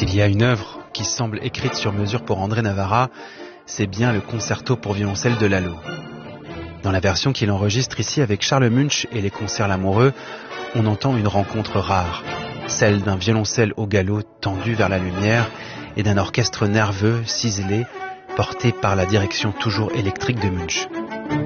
S'il y a une œuvre qui semble écrite sur mesure pour André Navarra, c'est bien le concerto pour violoncelle de Lalo. Dans la version qu'il enregistre ici avec Charles Munch et les concerts Lamoureux, on entend une rencontre rare, celle d'un violoncelle au galop tendu vers la lumière et d'un orchestre nerveux, ciselé, porté par la direction toujours électrique de Munch.